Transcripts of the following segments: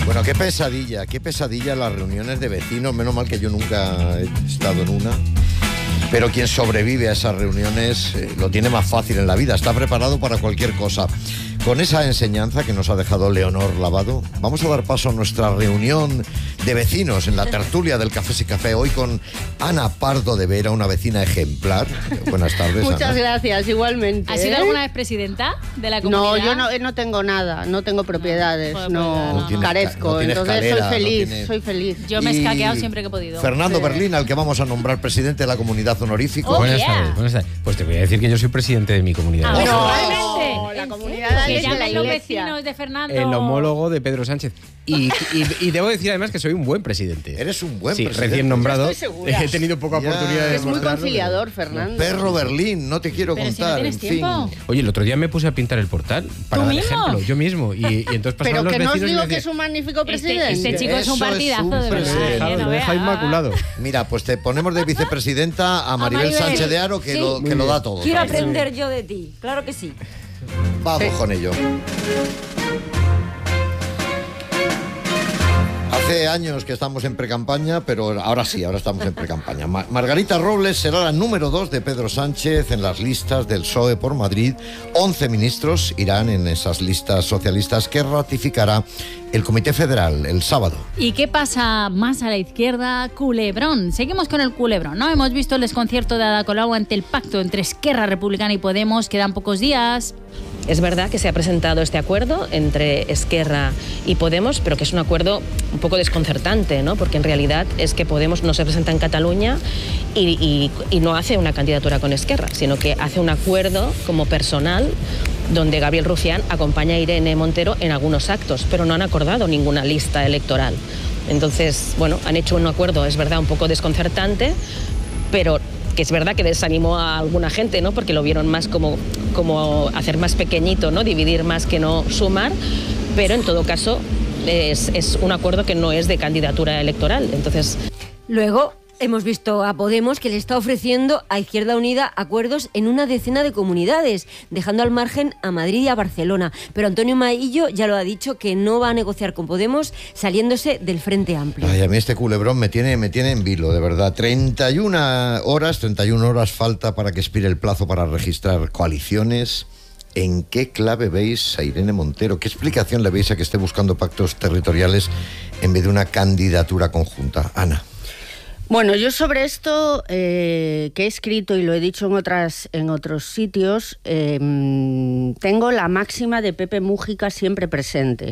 Bueno, qué pesadilla las reuniones de vecinos. Menos mal que yo nunca he estado en una. Pero quien sobrevive a esas reuniones lo tiene más fácil en la vida, está preparado para cualquier cosa. Con esa enseñanza que nos ha dejado Leonor Lavado, vamos a dar paso a nuestra reunión de vecinos en la tertulia del Café y Café. Hoy con Ana Pardo de Vera, una vecina ejemplar. Buenas tardes, Muchas Ana. Gracias, igualmente. ¿Has sido alguna vez presidenta de la comunidad? No, yo no tengo nada, no tengo propiedades, no carezco, no tienes entonces calera, soy feliz. Yo me he Y escaqueado siempre que he podido. Fernando Berlín, al que vamos a nombrar presidente de la comunidad honorífico. Oh, Buenas yeah. tardes, buenas tardes. Pues te voy a decir que yo soy presidente de mi comunidad. Ah, No, realmente. la comunidad Que es de la llamen los iglesia. vecinos de Fernando. El homólogo de Pedro Sánchez. Y debo decir además que soy un buen presidente. Eres un buen Sí, presidente. recién nombrado. Yo estoy segura. He tenido poca Ya. oportunidad de Es muy demostrarlo, conciliador, Fernando. Perro Berlín, no te quiero Pero si contar. no tienes en fin. tiempo. pero- Oye, el otro día me puse a pintar el portal para ¿Tú dar mismo? ejemplo, yo mismo. Y entonces pasaban Pero los que no os vecinos y digo me que es decían, un magnífico presidente. Este chico es un Eso es partidazo, un de verdad. presidente. lo deja inmaculado. Mira, pues te ponemos de vicepresidenta a Maribel Maribel. Sánchez de Haro, que, Sí. lo, que lo da todo. Quiero ¿sabes? aprender yo de ti, claro que sí. Vamos con ello. Hace años que estamos en precampaña, pero ahora sí, ahora estamos en precampaña. Margarita Robles será la número 2 de Pedro Sánchez en las listas del PSOE por Madrid. 11 ministros irán en esas listas socialistas que ratificará el Comité Federal el sábado. ¿Y qué pasa más a la izquierda? Culebrón. Seguimos con el culebrón, ¿no? Hemos visto el desconcierto de Ada Colau ante el pacto entre Esquerra Republicana y Podemos. Quedan pocos días. Es verdad que se ha presentado este acuerdo entre Esquerra y Podemos, pero que es un acuerdo un poco desconcertante, ¿no? Porque en realidad es que Podemos no se presenta en Cataluña y no hace una candidatura con Esquerra, sino que hace un acuerdo como personal donde Gabriel Rufián acompaña a Irene Montero en algunos actos, pero no han acordado ninguna lista electoral. Entonces, bueno, han hecho un acuerdo, es verdad, un poco desconcertante, pero que es verdad que desanimó a alguna gente, ¿no? Porque lo vieron más como hacer más pequeñito, ¿no? Dividir más que no sumar, pero en todo caso es un acuerdo que no es de candidatura electoral. Entonces, Luego hemos visto a Podemos que le está ofreciendo a Izquierda Unida acuerdos en una decena de comunidades, dejando al margen a Madrid y a Barcelona. Pero Antonio Maillo ya lo ha dicho, que no va a negociar con Podemos saliéndose del Frente Amplio. Ay, a mí este culebrón me tiene en vilo, de verdad. 31 horas falta para que expire el plazo para registrar coaliciones. ¿En qué clave veis a Irene Montero? ¿Qué explicación le veis a que esté buscando pactos territoriales en vez de una candidatura conjunta? Ana. Bueno, yo sobre esto que he escrito y lo he dicho en otros sitios, tengo la máxima de Pepe Mújica siempre presente.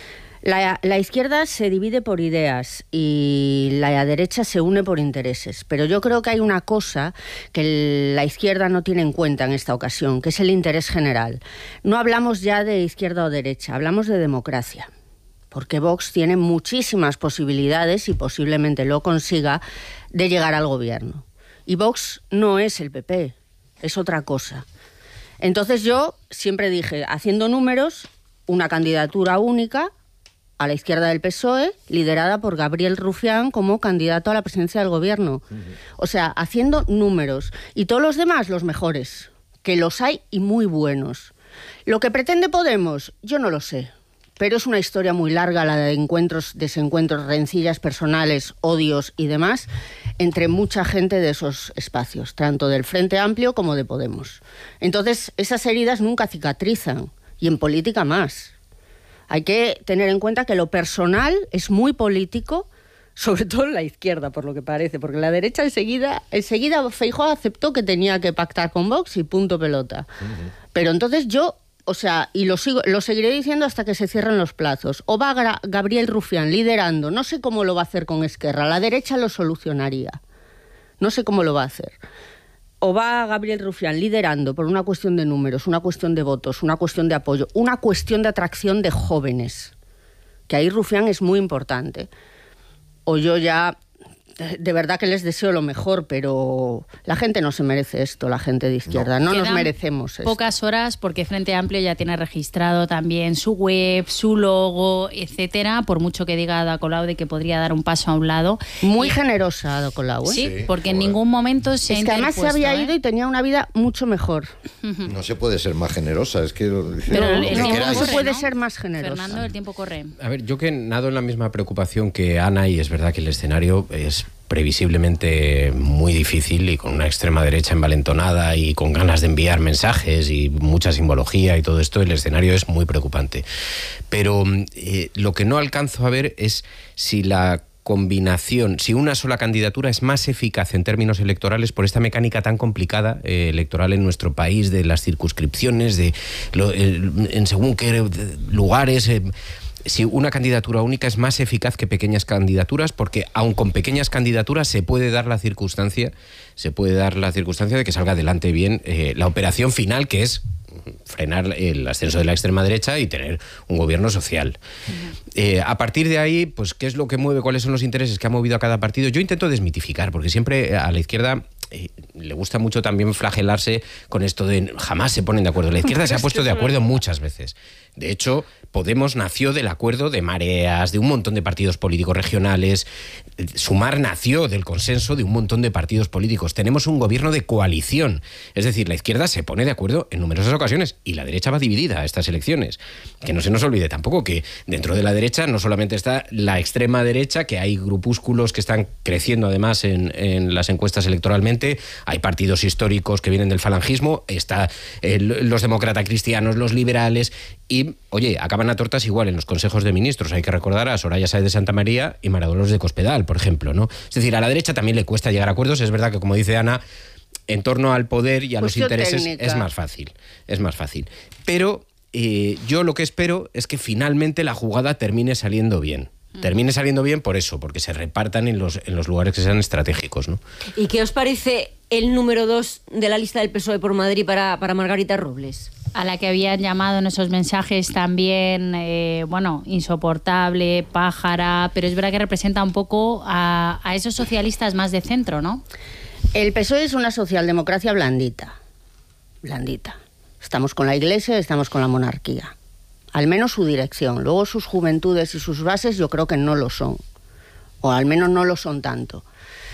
La izquierda se divide por ideas y la derecha se une por intereses, pero yo creo que hay una cosa que la izquierda no tiene en cuenta en esta ocasión, que es el interés general. No hablamos ya de izquierda o derecha, hablamos de democracia. Porque Vox tiene muchísimas posibilidades, y posiblemente lo consiga, de llegar al gobierno. Y Vox no es el PP, es otra cosa. Entonces yo siempre dije, haciendo números, una candidatura única a la izquierda del PSOE, liderada por Gabriel Rufián como candidato a la presidencia del gobierno. O sea, haciendo números. Y todos los demás, los mejores, que los hay y muy buenos. Lo que pretende Podemos, yo no lo sé. Pero es una historia muy larga la de encuentros, desencuentros, rencillas personales, odios y demás entre mucha gente de esos espacios, tanto del Frente Amplio como de Podemos. Entonces, esas heridas nunca cicatrizan, y en política más. Hay que tener en cuenta que lo personal es muy político, sobre todo en la izquierda, por lo que parece, porque la derecha enseguida Feijóo aceptó que tenía que pactar con Vox y punto pelota. Pero entonces yo... O sea, y lo seguiré diciendo hasta que se cierren los plazos. O va Gabriel Rufián liderando, no sé cómo lo va a hacer con Esquerra, la derecha lo solucionaría. No sé cómo lo va a hacer. O va Gabriel Rufián liderando por una cuestión de números, una cuestión de votos, una cuestión de apoyo, una cuestión de atracción de jóvenes, que ahí Rufián es muy importante. O yo ya de verdad que les deseo lo mejor, pero la gente no se merece esto, la gente de izquierda. No nos Quedan merecemos esto. pocas horas porque Frente Amplio ya tiene registrado también su web, su logo, etcétera, por mucho que diga Ada Colau de que podría dar un paso a un lado. Muy generosa, Ada Colau, ¿eh? Sí, Sí, porque en bueno. ningún momento se ha Es que además se interpuesto, había ido y tenía una vida mucho mejor. No se puede ser más generosa, es que lo dice Pero lo el que tiempo no queráis. se corre, puede ¿no? ser más generosa. Fernando, el tiempo corre. A ver, yo que nado en la misma preocupación que Ana, y es verdad que el escenario es previsiblemente muy difícil y con una extrema derecha envalentonada y con ganas de enviar mensajes y mucha simbología y todo esto, el escenario es muy preocupante. Pero lo que no alcanzo a ver es si la combinación, si una sola candidatura es más eficaz en términos electorales por esta mecánica tan complicada electoral en nuestro país, de las circunscripciones, en según qué lugares. Si una candidatura única es más eficaz que pequeñas candidaturas, porque aun con pequeñas candidaturas se puede dar la circunstancia de que salga adelante bien la operación final, que es frenar el ascenso de la extrema derecha y tener un gobierno social. A partir de ahí, pues, ¿qué es lo que mueve? ¿Cuáles son los intereses que ha movido a cada partido? Yo intento desmitificar, porque siempre a la izquierda le gusta mucho también flagelarse con esto de jamás se ponen de acuerdo. La izquierda se ha puesto de acuerdo muchas veces. De hecho, Podemos nació del acuerdo de mareas, de un montón de partidos políticos regionales. Sumar nació del consenso de un montón de partidos políticos. Tenemos un gobierno de coalición. Es decir, la izquierda se pone de acuerdo en numerosas ocasiones y la derecha va dividida a estas elecciones. Que no se nos olvide tampoco que dentro de la derecha no solamente está la extrema derecha, que hay grupúsculos que están creciendo además en las encuestas electoralmente, hay partidos históricos que vienen del falangismo, está los demócratas cristianos, los liberales y, oye, acaban a tortas igual en los consejos de ministros. Hay que recordar a Soraya Sáez de Santamaría y María Dolores de Cospedal, por ejemplo, ¿no? Es decir, a la derecha también le cuesta llegar a acuerdos. Es verdad que, como dice Ana, en torno al poder y a los intereses técnica. es más fácil. Pero yo lo que espero es que finalmente la jugada termine saliendo bien. Termine saliendo bien por eso, porque se repartan en los lugares que sean estratégicos, ¿no? ¿Y qué os parece el número 2 de la lista del PSOE por Madrid para Margarita Robles? A la que habían llamado en esos mensajes también, insoportable, pájara, pero es verdad que representa un poco a esos socialistas más de centro, ¿no? El PSOE es una socialdemocracia blandita. Blandita. Estamos con la Iglesia, estamos con la monarquía. Al menos su dirección. Luego sus juventudes y sus bases yo creo que no lo son. O al menos no lo son tanto.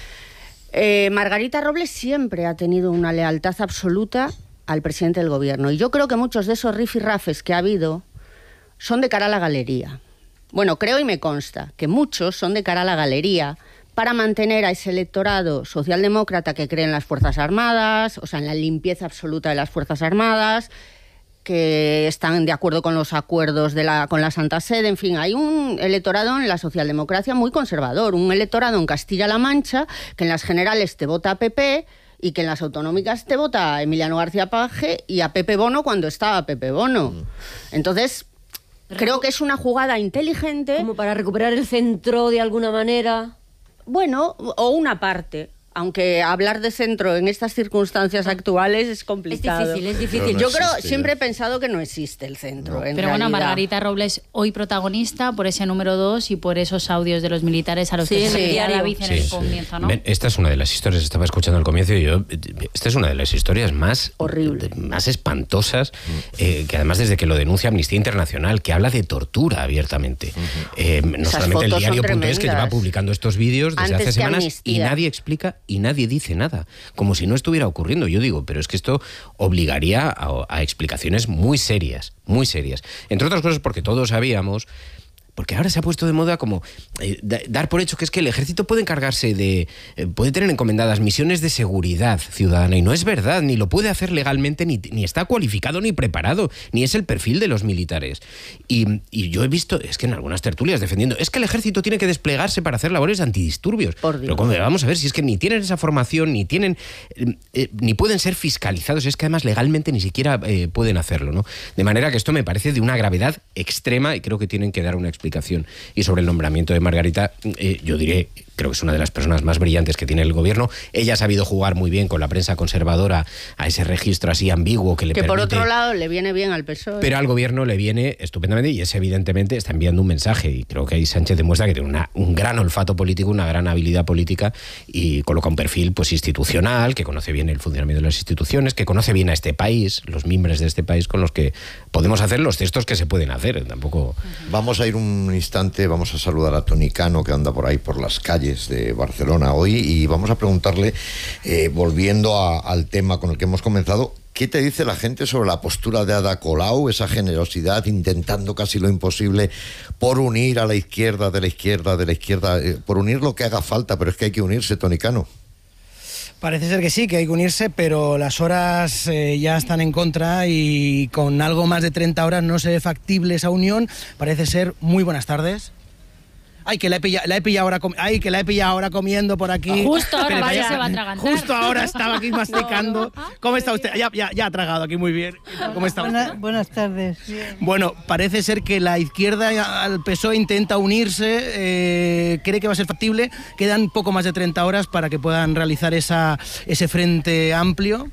Margarita Robles siempre ha tenido una lealtad absoluta al presidente del gobierno. Y yo creo que muchos de esos rifirrafes que ha habido son de cara a la galería. Bueno, creo y me consta que muchos son de cara a la galería para mantener a ese electorado socialdemócrata que cree en las Fuerzas Armadas, o sea, en la limpieza absoluta de las Fuerzas Armadas, que están de acuerdo con los acuerdos con la Santa Sede. En fin, hay un electorado en la socialdemocracia muy conservador, un electorado en Castilla-La Mancha que en las generales te vota a PP y que en las autonómicas te vota a Emiliano García Paje y a Pepe Bono cuando estaba Pepe Bono. Entonces, creo que es una jugada inteligente. Como para recuperar el centro de alguna manera. Bueno, o una parte. Aunque hablar de centro en estas circunstancias actuales es complicado. Es difícil. No Yo creo, existe, siempre ya. he pensado que no existe el centro. En Pero bueno, realidad. Margarita Robles hoy protagonista por ese número 2 y por esos audios de los militares a los Sí, que en se el refería diario. David en el comienzo, ¿no? Esta es una de las historias, estaba escuchando al comienzo y esta es una de las historias más Horrible. más espantosas, que además desde que lo denuncia Amnistía Internacional, que habla de tortura abiertamente. No Esas solamente el fotos son diario.es, que lleva tremendas. publicando estos vídeos desde Antes hace que semanas y Amnistía. nadie explica y nadie dice nada, como si no estuviera ocurriendo. Yo digo, pero es que esto obligaría a explicaciones muy serias, muy serias. Entre otras cosas porque todos sabíamos, porque ahora se ha puesto de moda como dar por hecho que es que el ejército puede encargarse puede tener encomendadas misiones de seguridad ciudadana, y no es verdad, ni lo puede hacer legalmente, ni está cualificado ni preparado, ni es el perfil de los militares. Y yo he visto, es que en algunas tertulias defendiendo, es que el ejército tiene que desplegarse para hacer labores antidisturbios. Por Dios. Pero ¿cómo? Vamos a ver, si es que ni tienen esa formación, ni pueden ser fiscalizados, es que además legalmente ni siquiera pueden hacerlo, ¿no? De manera que esto me parece de una gravedad extrema y creo que tienen que dar una explicación explicación. Y sobre el nombramiento de Margarita, yo diré, creo que es una de las personas más brillantes que tiene el gobierno. Ella ha sabido jugar muy bien con la prensa conservadora a ese registro así ambiguo que le permite... por otro lado le viene bien al PSOE. Pero al gobierno le viene estupendamente, y es evidentemente, está enviando un mensaje, y creo que ahí Sánchez demuestra que tiene un gran olfato político, una gran habilidad política, y coloca un perfil pues institucional, que conoce bien el funcionamiento de las instituciones, que conoce bien a este país, los miembros de este país con los que podemos hacer los textos que se pueden hacer. Tampoco... Vamos a ir un instante, vamos a saludar a Toni Cano, que anda por ahí por las calles de Barcelona hoy, y vamos a preguntarle, volviendo al tema con el que hemos comenzado, ¿qué te dice la gente sobre la postura de Ada Colau, esa generosidad, intentando casi lo imposible por unir a la izquierda, de la izquierda, por unir lo que haga falta? Pero es que hay que unirse, Toni Cano. Parece ser que sí, que hay que unirse, pero las horas ya están en contra, y con algo más de 30 horas no se ve factible esa unión. Parece ser. Muy buenas tardes. Ay, que la he pillado ahora comiendo por aquí. Justo ahora Pero se va a atragantar. Justo ahora estaba aquí masticando. ¿Cómo está usted? Ya ha tragado aquí muy bien. ¿Cómo está usted? Buenas tardes. Bien. Bueno, parece ser que la izquierda al PSOE intenta unirse, cree que va a ser factible. Quedan poco más de 30 horas para que puedan realizar ese frente amplio.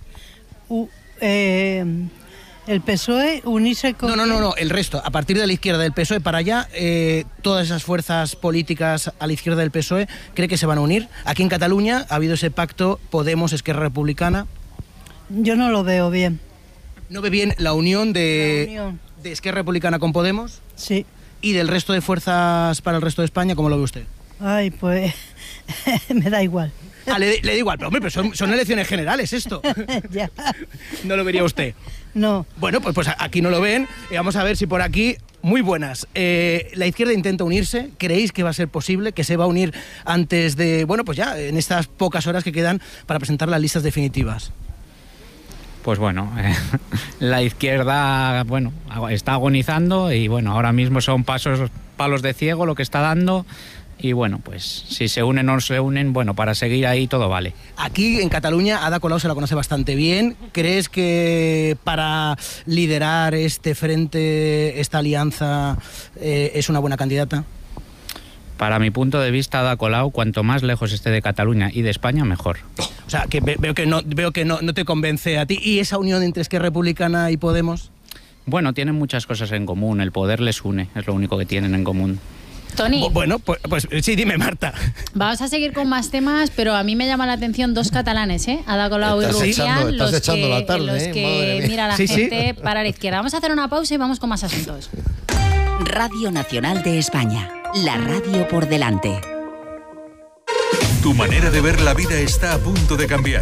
El PSOE unirse con... No, el resto. A partir de la izquierda del PSOE para allá, todas esas fuerzas políticas a la izquierda del PSOE cree que se van a unir. Aquí en Cataluña ha habido ese pacto Podemos-Esquerra Republicana. Yo no lo veo bien. ¿No ve bien la unión de Esquerra Republicana con Podemos? Sí. ¿Y del resto de fuerzas para el resto de España, cómo lo ve usted? Ay, pues me da igual. Le da igual, pero hombre, son elecciones generales esto. Ya. ¿No lo vería usted? No. Bueno, pues aquí no lo ven. Vamos a ver si por aquí... Muy buenas. La izquierda intenta unirse. ¿Creéis que va a ser posible? ¿Que se va a unir antes de... Bueno, pues ya, en estas pocas horas que quedan para presentar las listas definitivas? Pues bueno, la izquierda, bueno, está agonizando, y bueno, ahora mismo son palos de ciego lo que está dando. Y bueno, pues si se unen o no se unen, bueno, para seguir ahí todo vale. Aquí en Cataluña Ada Colau se la conoce bastante bien. ¿Crees que para liderar este frente, esta alianza, es una buena candidata? Para mi punto de vista, Ada Colau, cuanto más lejos esté de Cataluña y de España, mejor. O sea, que veo que no te convence a ti. ¿Y esa unión entre Esquerra Republicana y Podemos? Bueno, tienen muchas cosas en común. El poder les une, es lo único que tienen en común. Toni. Bueno, pues sí, dime, Marta. Vamos a seguir con más temas, pero a mí me llama la atención dos catalanes, Ada Colau y Rufián, los que mira la gente para la izquierda. Vamos a hacer una pausa y vamos con más asuntos. Radio Nacional de España, la radio por delante. Tu manera de ver la vida está a punto de cambiar.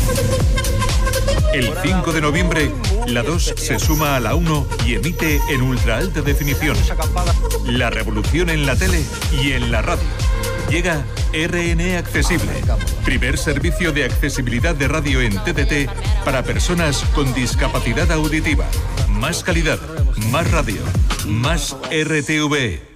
El 5 de noviembre, la 2 se suma a la 1 y emite en ultra alta definición. La revolución en la tele y en la radio. Llega RN Accesible, primer servicio de accesibilidad de radio en TDT para personas con discapacidad auditiva. Más calidad, más radio, más RTV.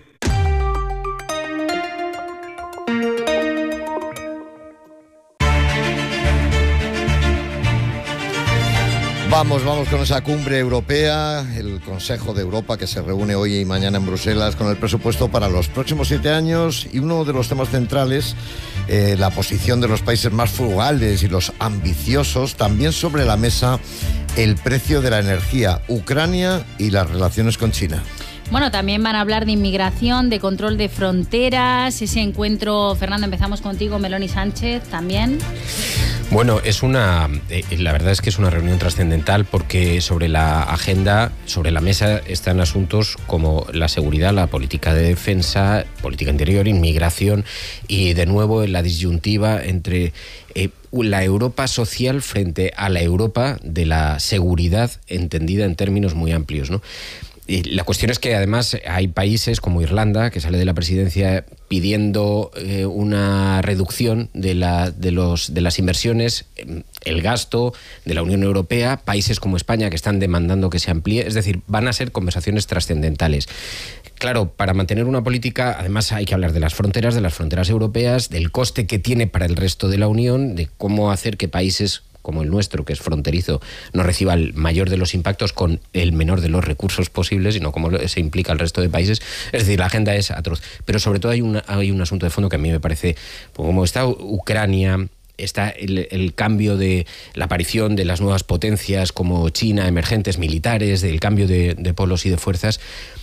Vamos con esa cumbre europea, el Consejo de Europa que se reúne hoy y mañana en Bruselas con el presupuesto para los próximos 7 años, y uno de los temas centrales, la posición de los países más frugales y los ambiciosos. También sobre la mesa el precio de la energía, Ucrania y las relaciones con China. Bueno, también van a hablar de inmigración, de control de fronteras, ese encuentro. Fernando, empezamos contigo, Meloni Sánchez también. Bueno, la verdad es que es una reunión trascendental, porque sobre la agenda, sobre la mesa, están asuntos como la seguridad, la política de defensa, política interior, inmigración, y de nuevo en la disyuntiva entre la Europa social frente a la Europa de la seguridad, entendida en términos muy amplios, ¿no? Y la cuestión es que además hay países como Irlanda, que sale de la presidencia pidiendo una reducción de las inversiones, el gasto de la Unión Europea, países como España que están demandando que se amplíe. Es decir, van a ser conversaciones trascendentales. Claro, para mantener una política, además hay que hablar de las fronteras europeas, del coste que tiene para el resto de la Unión, de cómo hacer que países como el nuestro, que es fronterizo, no reciba el mayor de los impactos con el menor de los recursos posibles, sino como se implica el resto de países. Es decir, la agenda es atroz. Pero sobre todo hay un asunto de fondo que a mí me parece, pues como está Ucrania, está el cambio de la aparición de las nuevas potencias como China, emergentes militares, del cambio de polos y de fuerzas.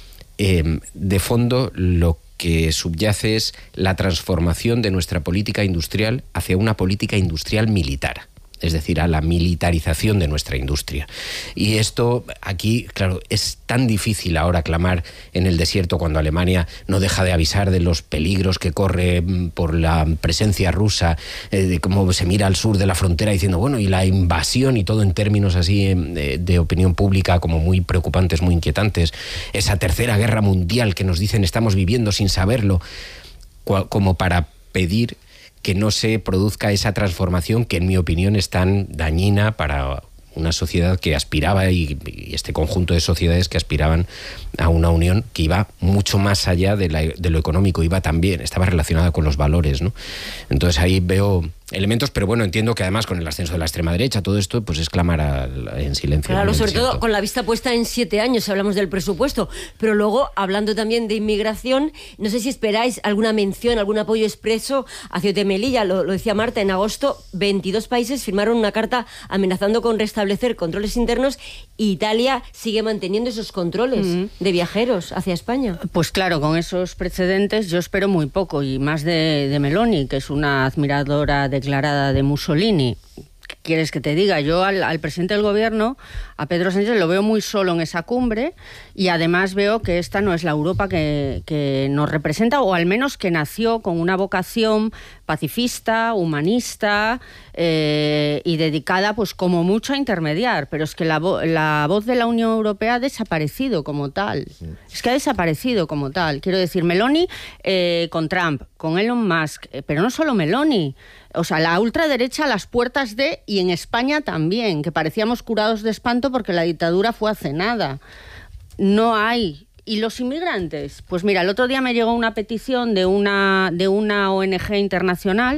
De fondo, lo que subyace es la transformación de nuestra política industrial hacia una política industrial militar. Es decir, a la militarización de nuestra industria. Y esto aquí, claro, es tan difícil ahora clamar en el desierto cuando Alemania no deja de avisar de los peligros que corre por la presencia rusa, de cómo se mira al sur de la frontera diciendo, bueno, y la invasión y todo en términos así de opinión pública como muy preocupantes, muy inquietantes. Esa tercera guerra mundial que nos dicen estamos viviendo sin saberlo, como para pedir que no se produzca esa transformación que en mi opinión es tan dañina para una sociedad que aspiraba y este conjunto de sociedades que aspiraban a una unión que iba mucho más allá de lo económico, estaba relacionada con los valores, ¿no? Entonces ahí veo elementos, pero bueno, entiendo que además con el ascenso de la extrema derecha, todo esto pues es clamar en silencio. Claro, sobre todo con la vista puesta en 7 años, hablamos del presupuesto, pero luego, hablando también de inmigración, no sé si esperáis alguna mención, algún apoyo expreso a Ceuta y Melilla. Lo decía Marta, en agosto 22 países firmaron una carta amenazando con restablecer controles internos y Italia sigue manteniendo esos controles de viajeros hacia España. Pues claro, con esos precedentes yo espero muy poco, y más de Meloni, que es una admiradora declarada de Mussolini. ¿Qué quieres que te diga? Yo al presidente del gobierno, a Pedro Sánchez, lo veo muy solo en esa cumbre, y además veo que esta no es la Europa que nos representa, o al menos que nació con una vocación pacifista, humanista y dedicada pues como mucho a intermediar. Pero es que la voz de la Unión Europea ha desaparecido como tal. Es que ha desaparecido como tal. Quiero decir, Meloni con Trump, con Elon Musk, pero no solo Meloni. O sea, la ultraderecha a las puertas de... Y en España también, que parecíamos curados de espanto porque la dictadura fue hace nada. No hay. ¿Y los inmigrantes? Pues mira, el otro día me llegó una petición de una ONG internacional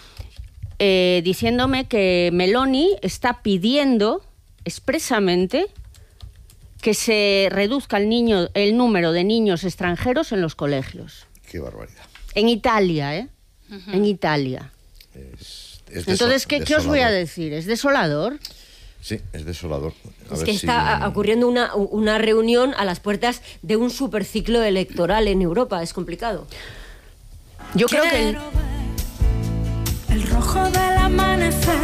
diciéndome que Meloni está pidiendo expresamente que se reduzca el número de niños extranjeros en los colegios. Qué barbaridad. En Italia, ¿eh? En Italia. Entonces, ¿qué os voy a decir? ¿Es desolador? Sí, es desolador. Es que está ocurriendo una reunión a las puertas de un superciclo electoral en Europa. Es complicado. Yo creo que el rojo del amanecer,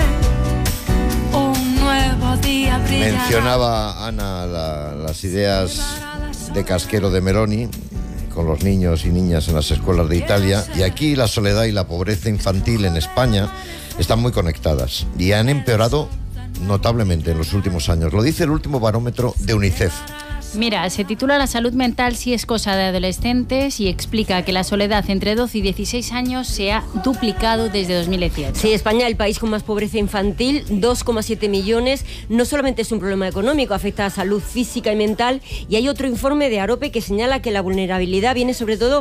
un nuevo día brillará. Mencionaba Ana las ideas de casquero de Meloni con los niños y niñas en las escuelas de Italia, y aquí la soledad y la pobreza infantil en España están muy conectadas y han empeorado notablemente en los últimos años. Lo dice el último barómetro de UNICEF. Mira, se titula La salud mental sí es cosa de adolescentes y explica que la soledad entre 12 y 16 años se ha duplicado desde 2018. Sí, España, el país con más pobreza infantil, 2,7 millones. No solamente es un problema económico, afecta a la salud física y mental. Y hay otro informe de Arope que señala que la vulnerabilidad viene sobre todo